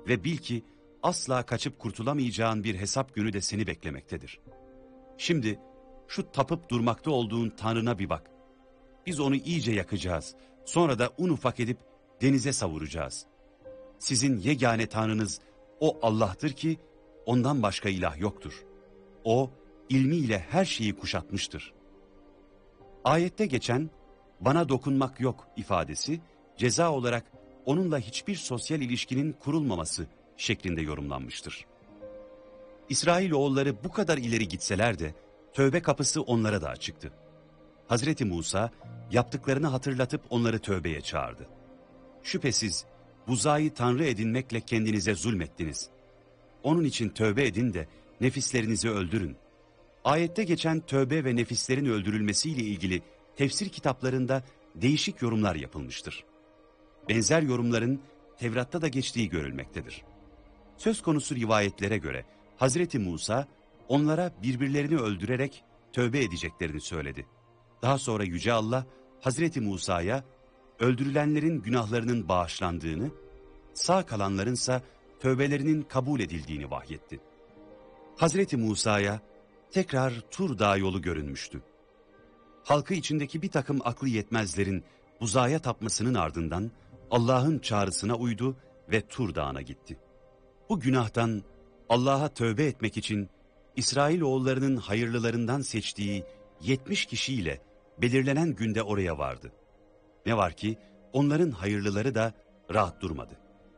ve bil ki asla kaçıp kurtulamayacağın bir hesap günü de seni beklemektedir. Şimdi şu tapıp durmakta olduğun Tanrına bir bak. Biz onu iyice yakacağız, sonra da un ufak edip denize savuracağız. Sizin yegane Tanrınız o Allah'tır ki ondan başka ilah yoktur. O ilmiyle her şeyi kuşatmıştır. Ayette geçen bana dokunmak yok ifadesi ceza olarak onunla hiçbir sosyal ilişkinin kurulmaması şeklinde yorumlanmıştır. İsrailoğulları bu kadar ileri gitseler de tövbe kapısı onlara da açıktı. Hazreti Musa yaptıklarını hatırlatıp onları tövbeye çağırdı. Şüphesiz buzağı tanrı edinmekle kendinize zulmettiniz. Onun için tövbe edin de nefislerinizi öldürün. Ayette geçen tövbe ve nefislerin öldürülmesiyle ilgili tefsir kitaplarında değişik yorumlar yapılmıştır. Benzer yorumların Tevrat'ta da geçtiği görülmektedir. Söz konusu rivayetlere göre Hazreti Musa onlara birbirlerini öldürerek tövbe edeceklerini söyledi. Daha sonra Yüce Allah Hazreti Musa'ya öldürülenlerin günahlarının bağışlandığını, sağ kalanlarınsa tövbelerinin kabul edildiğini vahyetti. Hazreti Musa'ya tekrar Tur Dağı yolu görünmüştü. Halkı içindeki bir takım aklı yetmezlerin buzağa tapmasının ardından Allah'ın çağrısına uydu ve Tur Dağı'na gitti. Bu günahtan Allah'a tövbe etmek için İsrailoğullarının hayırlılarından seçtiği 70 kişiyle belirlenen günde oraya vardı. Ne var ki onların hayırlıları da rahat durmadı.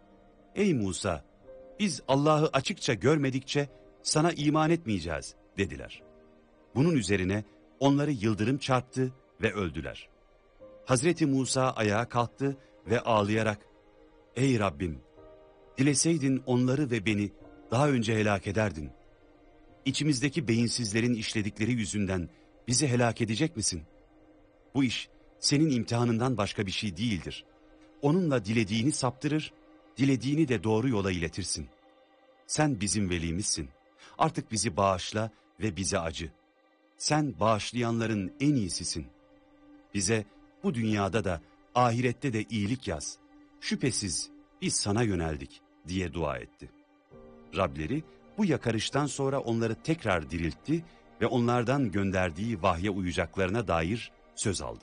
Ey Musa, biz Allah'ı açıkça görmedikçe sana iman etmeyeceğiz dediler. Bunun üzerine onları yıldırım çarptı ve öldüler. Hazreti Musa ayağa kalktı ve ağlayarak, ey Rabbim, dileseydin onları ve beni daha önce helak ederdin. İçimizdeki beyinsizlerin işledikleri yüzünden bizi helak edecek misin? Bu iş senin imtihanından başka bir şey değildir. Onunla dilediğini saptırır, dilediğini de doğru yola iletirsin. Sen bizim velimizsin. Artık bizi bağışla ve bize acı. Sen bağışlayanların en iyisisin. Bize bu dünyada da ahirette de iyilik yaz. Şüphesiz biz sana yöneldik diye dua etti. Rableri bu yakarıştan sonra onları tekrar diriltti ve onlardan gönderdiği vahye uyacaklarına dair söz aldı.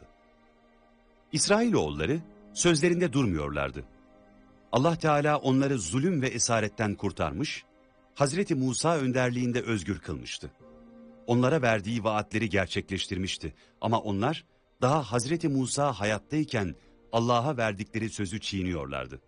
İsrailoğulları sözlerinde durmuyorlardı. Allah Teala onları zulüm ve esaretten kurtarmış, Hazreti Musa önderliğinde özgür kılmıştı. Onlara verdiği vaatleri gerçekleştirmişti ama onlar daha Hazreti Musa hayattayken Allah'a verdikleri sözü çiğniyorlardı.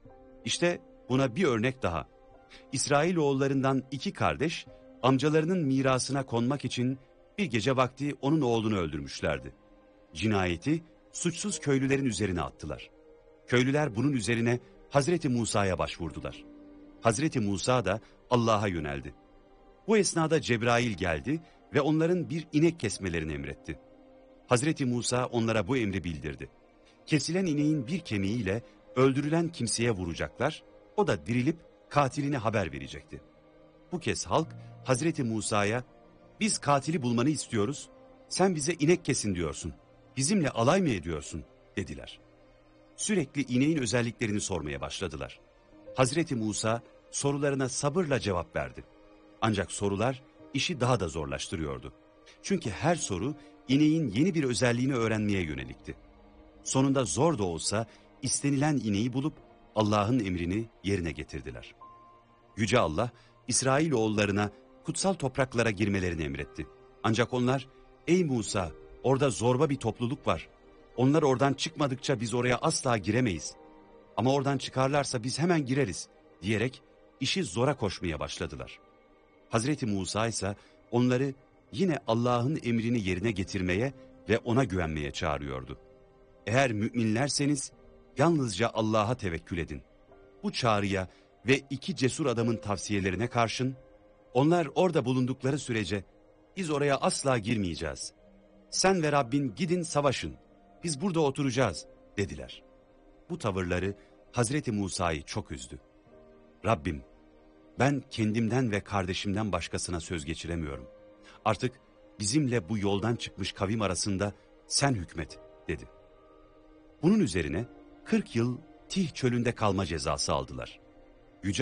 İşte buna bir örnek daha. İsrailoğullarından 2 kardeş amcalarının mirasına konmak için bir gece vakti onun oğlunu öldürmüşlerdi. Cinayeti suçsuz köylülerin üzerine attılar. Köylüler bunun üzerine Hazreti Musa'ya başvurdular. Hazreti Musa da Allah'a yöneldi. Bu esnada Cebrail geldi ve onların bir inek kesmelerini emretti. Hazreti Musa onlara bu emri bildirdi. Kesilen ineğin bir kemiğiyle öldürülen kimseye vuracaklar, o da dirilip katiline haber verecekti. Bu kez halk Hazreti Musa'ya, biz katili bulmanı istiyoruz, sen bize inek kesin diyorsun, bizimle alay mı ediyorsun dediler. Sürekli ineğin özelliklerini sormaya başladılar. Hazreti Musa sorularına sabırla cevap verdi. Ancak sorular işi daha da zorlaştırıyordu. Çünkü her soru ineğin yeni bir özelliğini öğrenmeye yönelikti. Sonunda zor da olsa istenilen ineği bulup Allah'ın emrini yerine getirdiler. Yüce Allah İsrailoğullarına kutsal topraklara girmelerini emretti. Ancak onlar, ey Musa, orada zorba bir topluluk var. Onlar oradan çıkmadıkça biz oraya asla giremeyiz. Ama oradan çıkarlarsa biz hemen gireriz diyerek işi zora koşmaya başladılar. Hazreti Musa ise onları yine Allah'ın emrini yerine getirmeye ve ona güvenmeye çağırıyordu. Eğer müminlerseniz yalnızca Allah'a tevekkül edin. Bu çağrıya ve 2 cesur adamın tavsiyelerine karşın, onlar orada bulundukları sürece biz oraya asla girmeyeceğiz. Sen ve Rabbin gidin savaşın, biz burada oturacağız dediler. Bu tavırları Hazreti Musa'yı çok üzdü. Rabbim, ben kendimden ve kardeşimden başkasına söz geçiremiyorum. Artık bizimle bu yoldan çıkmış kavim arasında sen hükmet dedi. Bunun üzerine 40 yıl Tih çölünde kalma cezası aldılar.